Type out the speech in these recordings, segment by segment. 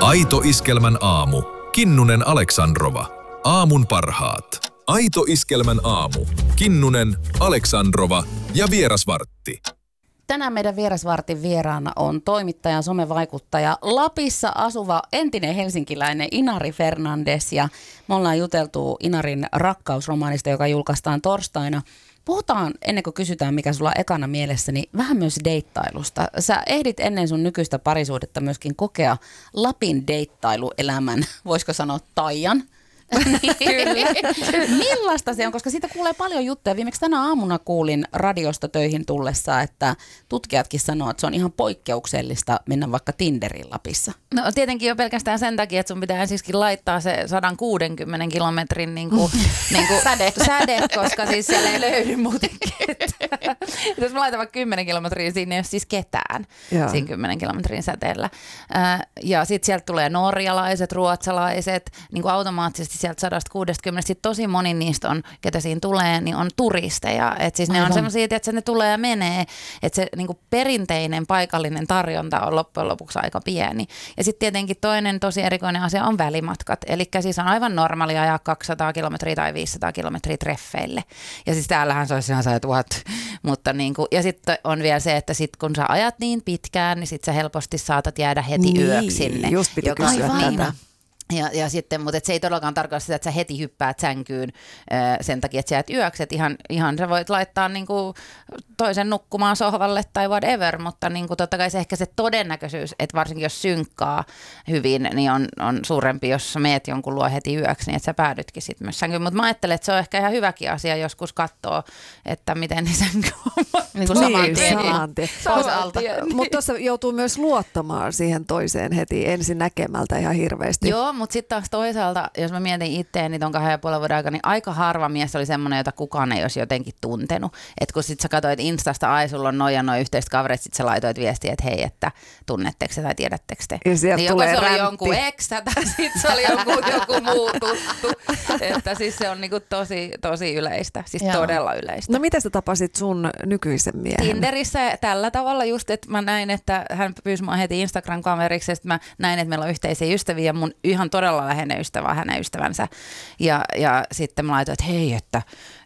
Aito Iskelmän aamu. Kinnunen Aleksandrova. Aamun parhaat. Aito Iskelmän aamu. Kinnunen, Aleksandrova ja Vierasvartti. Tänään meidän Vierasvartin vieraana on toimittaja, somevaikuttaja, Lapissa asuva entinen helsinkiläinen Inari Fernandes. Ja me ollaan juteltu Inarin rakkausromaanista, joka julkaistaan torstaina. Puhutaan, ennen kuin kysytään, mikä sulla on ekana mielessä, niin vähän myös deittailusta. Sä ehdit ennen sun nykyistä parisuudetta myöskin kokea Lapin deittailuelämän, voisiko sanoa taian. Kyllä. Millaista se on, koska siitä kuulee paljon juttuja. Viimeksi tänä aamuna kuulin radiosta töihin tullessa, että tutkijatkin sanoo, että se on ihan poikkeuksellista mennä vaikka Tinderin Lapissa. No tietenkin jo pelkästään sen takia, että sun pitää ensiskin laittaa se 160 kilometrin säde, koska siis siellä ei löydy muuten ketään. Jos mä laitan vaikka 10 kilometriä, siinä ei ole siis ketään siinä 10 kilometrin säteellä. Ja sitten sieltä tulee norjalaiset, ruotsalaiset, niin kuin automaattisesti sieltä 160, sitten tosi moni niistä on, ketä siinä tulee, niin on turisteja. Että siis ne on semmoisia, että ne tulee ja menee, että se niin kuin perinteinen paikallinen tarjonta on loppujen lopuksi aika pieni. Ja sitten tietenkin toinen tosi erikoinen asia on välimatkat. Eli siis on aivan normaalia ajaa 200 kilometriä tai 500 kilometriä treffeille. Ja siis täällähän se olisi ihan 1000. Mutta niin kuin, ja sitten on vielä se, että sit kun sä ajat niin pitkään, niin sit sä helposti saatat jäädä heti yöksi sinne. Just piti kysyä tätä. Ja sitten, mutta se ei todellakaan tarkoita sitä, että sä heti hyppäät sänkyyn sen takia, että sä jäät yöksi. Ihan sä voit laittaa niinku toisen nukkumaan sohvalle tai whatever, mutta niinku totta kai se ehkä se todennäköisyys, että varsinkin jos synkkaa hyvin, niin on suurempi, jos sä meet jonkun luo heti yöksi, niin että sä päädytkin sitten myös sänkyyn. Mutta mä ajattelen, että se on ehkä ihan hyväkin asia joskus katsoa, että miten ne sänkyy. Niin kuin saman tien. Mutta tuossa joutuu myös luottamaan siihen toiseen heti ensin näkemältä ihan hirveästi. Joo, mutta sitten taas toisaalta, jos mä mietin itteeni ton 2,5 vuoden aikana, niin aika harva mies oli semmoinen, jota kukaan ei olisi jotenkin tuntenut. Että kun sit sä katsoit Instasta, ai sulla on noi ja noi yhteiset kaverit, sit sä laitoit viestiä, että hei, että tunnetteko tai tiedättekö te. Ja sieltä niin tulee joko se rämppi. oli jonkun eksä tai sitten se oli joku muu tuttu. Että siis se on niinku tosi yleistä, siis todella yleistä. No miten sä tapasit sun nykyisen miehen? Tinderissä tällä tavalla just, että mä näin, että hän pyysi mua heti Instagram-kaveriksi ja sitten mä näin, että meillä on yhteisiä ystäviä ja mun ihan todella läheinen ystävä on hänen ystävänsä. Ja sitten mä laitoin, että hei, että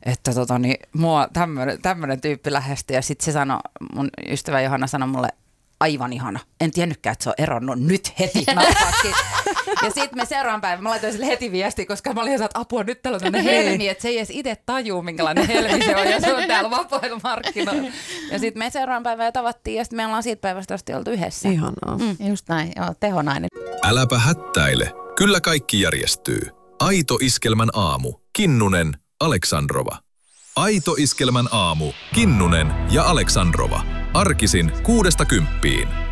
mua tämmönen tyyppi lähestyi ja sitten se sanoi, mun ystävä Johanna sanoi mulle, aivan ihana. En tiennytkään, että se on eronnut nyt heti nappaksi. Ja sitten me seuraavan päivän, mä laitoin sille heti viestiä, koska mä olin ihan että apua, nyt täällä on tämmöinen helmi, että se ei edes itse tajuu, minkälainen helmi se on, ja se on täällä vapailla markkinoilla. Ja sitten me seuraavan päivän tavattiin, ja sitten me ollaan siitä päivästä asti oltu yhdessä. Ihanaa. Just näin, joo, tehonainen. Äläpä hättäile. Kyllä kaikki järjestyy. Aito Iskelmän aamu. Kinnunen, Aleksandrova. Aito Iskelmän aamu. Kinnunen ja Aleksandrova. Arkisin 6–10.